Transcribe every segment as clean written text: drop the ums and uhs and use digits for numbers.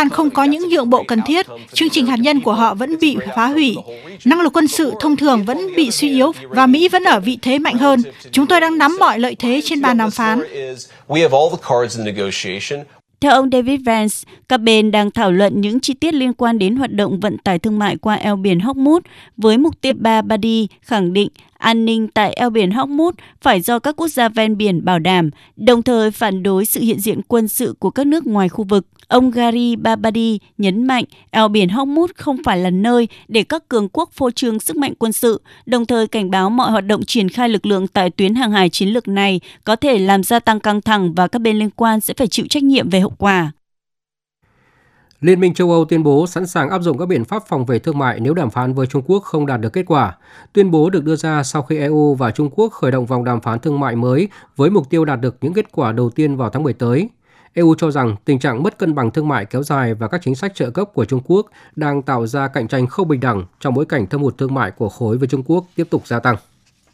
Lan không có những nhượng bộ cần thiết, chương trình hạt nhân của họ vẫn bị phá hủy, năng lực quân sự thông thường vẫn bị suy yếu và Mỹ vẫn ở vị thế mạnh hơn. Chúng tôi đang nắm mọi lợi thế trên bàn đàm phán. Theo ông David Vance, các bên đang thảo luận những chi tiết liên quan đến hoạt động vận tải thương mại qua eo biển Hormuz với mục tiêu Babadi khẳng định an ninh tại eo biển Hormuz phải do các quốc gia ven biển bảo đảm, đồng thời phản đối sự hiện diện quân sự của các nước ngoài khu vực. Ông Gary Babadi nhấn mạnh eo biển Hormuz không phải là nơi để các cường quốc phô trương sức mạnh quân sự, đồng thời cảnh báo mọi hoạt động triển khai lực lượng tại tuyến hàng hải chiến lược này có thể làm gia tăng căng thẳng và các bên liên quan sẽ phải chịu trách nhiệm về hậu quả. Liên minh châu Âu tuyên bố sẵn sàng áp dụng các biện pháp phòng vệ thương mại nếu đàm phán với Trung Quốc không đạt được kết quả. Tuyên bố được đưa ra sau khi EU và Trung Quốc khởi động vòng đàm phán thương mại mới với mục tiêu đạt được những kết quả đầu tiên vào tháng 10 tới. EU cho rằng tình trạng mất cân bằng thương mại kéo dài và các chính sách trợ cấp của Trung Quốc đang tạo ra cạnh tranh không bình đẳng trong bối cảnh thâm hụt thương mại của khối với Trung Quốc tiếp tục gia tăng.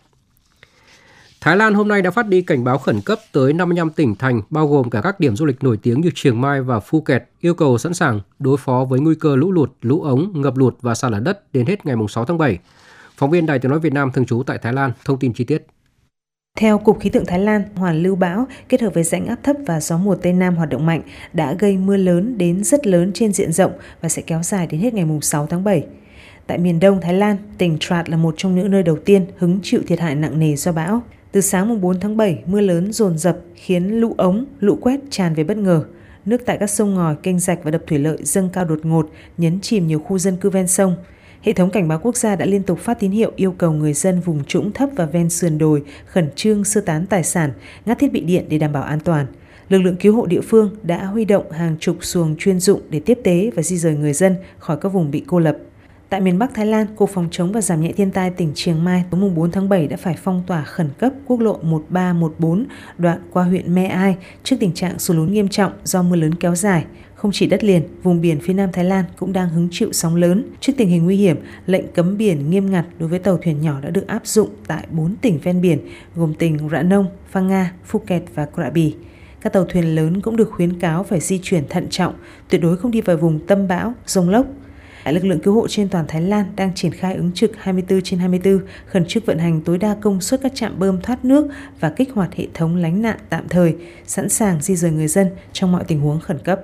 Thái Lan hôm nay đã phát đi cảnh báo khẩn cấp tới 55 tỉnh thành, bao gồm cả các điểm du lịch nổi tiếng như Chiang Mai và Phuket, yêu cầu sẵn sàng đối phó với nguy cơ lũ lụt, lũ ống, ngập lụt và sạt lở đất đến hết ngày 6 tháng 7. Phóng viên Đài Tiếng nói Việt Nam thường trú tại Thái Lan thông tin chi tiết. Theo Cục Khí tượng Thái Lan, hoàn lưu bão kết hợp với rãnh áp thấp và gió mùa Tây Nam hoạt động mạnh đã gây mưa lớn đến rất lớn trên diện rộng và sẽ kéo dài đến hết ngày 6 tháng 7. Tại miền đông Thái Lan, tỉnh Trat là một trong những nơi đầu tiên hứng chịu thiệt hại nặng nề do bão. Từ sáng 4 tháng 7, mưa lớn dồn dập khiến lũ ống, lũ quét tràn về bất ngờ. Nước tại các sông ngòi, kênh rạch và đập thủy lợi dâng cao đột ngột, nhấn chìm nhiều khu dân cư ven sông. Hệ thống cảnh báo quốc gia đã liên tục phát tín hiệu yêu cầu người dân vùng trũng thấp và ven sườn đồi khẩn trương sơ tán tài sản, ngắt thiết bị điện để đảm bảo an toàn. Lực lượng cứu hộ địa phương đã huy động hàng chục xuồng chuyên dụng để tiếp tế và di rời người dân khỏi các vùng bị cô lập. Tại miền Bắc Thái Lan, Cục Phòng chống và Giảm nhẹ thiên tai tỉnh Chiang Mai tối 4 tháng 7 đã phải phong tỏa khẩn cấp quốc lộ 1314 đoạn qua huyện Me Ai trước tình trạng sụt lún nghiêm trọng do mưa lớn kéo dài. Không chỉ đất liền, vùng biển phía Nam Thái Lan cũng đang hứng chịu sóng lớn. Trước tình hình nguy hiểm, lệnh cấm biển nghiêm ngặt đối với tàu thuyền nhỏ đã được áp dụng tại 4 tỉnh ven biển gồm tỉnh Ranong, Phang Nga, Phuket và Krabi. Các tàu thuyền lớn cũng được khuyến cáo phải di chuyển thận trọng, tuyệt đối không đi vào vùng tâm bão, dông lốc. Lực lượng cứu hộ trên toàn Thái Lan đang triển khai ứng trực 24/24, khẩn trương vận hành tối đa công suất các trạm bơm thoát nước và kích hoạt hệ thống lánh nạn tạm thời, sẵn sàng di rời người dân trong mọi tình huống khẩn cấp.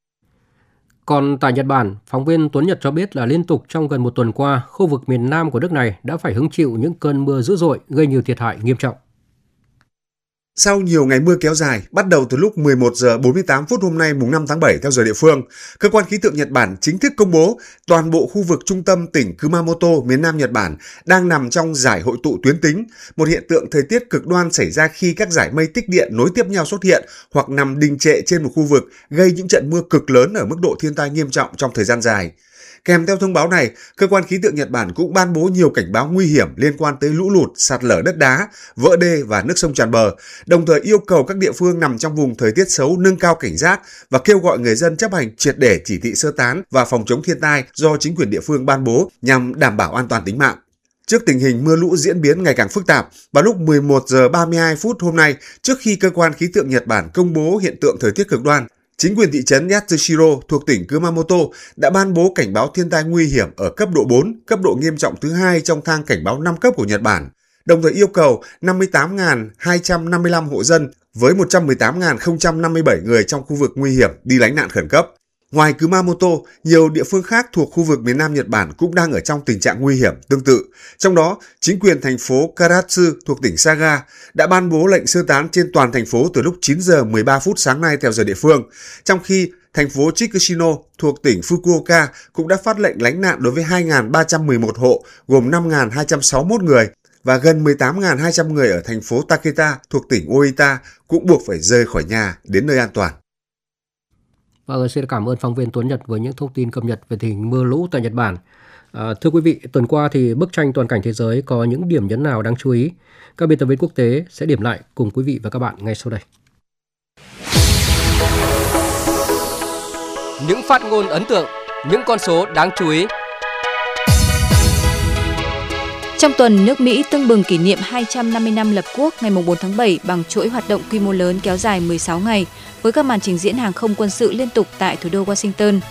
Còn tại Nhật Bản, phóng viên Tuấn Nhật cho biết là liên tục trong gần một tuần qua, khu vực miền Nam của nước này đã phải hứng chịu những cơn mưa dữ dội gây nhiều thiệt hại nghiêm trọng. Sau nhiều ngày mưa kéo dài, bắt đầu từ lúc 11 giờ 48 phút hôm nay mùng 5 tháng 7 theo giờ địa phương, cơ quan khí tượng Nhật Bản chính thức công bố toàn bộ khu vực trung tâm tỉnh Kumamoto, miền Nam Nhật Bản đang nằm trong giải hội tụ tuyến tính, một hiện tượng thời tiết cực đoan xảy ra khi các dải mây tích điện nối tiếp nhau xuất hiện hoặc nằm đình trệ trên một khu vực, gây những trận mưa cực lớn ở mức độ thiên tai nghiêm trọng trong thời gian dài. Kèm theo thông báo này, cơ quan khí tượng Nhật Bản cũng ban bố nhiều cảnh báo nguy hiểm liên quan tới lũ lụt, sạt lở đất đá, vỡ đê và nước sông tràn bờ, đồng thời yêu cầu các địa phương nằm trong vùng thời tiết xấu nâng cao cảnh giác và kêu gọi người dân chấp hành triệt để chỉ thị sơ tán và phòng chống thiên tai do chính quyền địa phương ban bố nhằm đảm bảo an toàn tính mạng. Trước tình hình mưa lũ diễn biến ngày càng phức tạp, vào lúc 11 giờ 32 phút hôm nay, trước khi cơ quan khí tượng Nhật Bản công bố hiện tượng thời tiết cực đoan, chính quyền thị trấn Yatsushiro thuộc tỉnh Kumamoto đã ban bố cảnh báo thiên tai nguy hiểm ở cấp độ 4, cấp độ nghiêm trọng thứ 2 trong thang cảnh báo 5 cấp của Nhật Bản, đồng thời yêu cầu 58.255 hộ dân với 118.057 người trong khu vực nguy hiểm đi lánh nạn khẩn cấp. Ngoài Kumamoto, nhiều địa phương khác thuộc khu vực miền Nam Nhật Bản cũng đang ở trong tình trạng nguy hiểm tương tự. Trong đó, chính quyền thành phố Karatsu thuộc tỉnh Saga đã ban bố lệnh sơ tán trên toàn thành phố từ lúc 9 giờ 13 phút sáng nay theo giờ địa phương, trong khi thành phố Chikushino thuộc tỉnh Fukuoka cũng đã phát lệnh lánh nạn đối với 2.311 hộ gồm 5.261 người và gần 18.200 người ở thành phố Taketa thuộc tỉnh Oita cũng buộc phải rời khỏi nhà đến nơi an toàn. Và xin cảm ơn phóng viên Tuấn Nhật với những thông tin cập nhật về tình hình mưa lũ tại Nhật Bản. Thưa quý vị, tuần qua thì bức tranh toàn cảnh thế giới có những điểm nhấn nào đáng chú ý? Các biên tập viên quốc tế sẽ điểm lại cùng quý vị và các bạn ngay sau đây. Những phát ngôn ấn tượng, những con số đáng chú ý. Trong tuần, nước Mỹ tưng bừng kỷ niệm 250 năm lập quốc ngày 4 tháng 7 bằng chuỗi hoạt động quy mô lớn kéo dài 16 ngày với các màn trình diễn hàng không quân sự liên tục tại thủ đô Washington.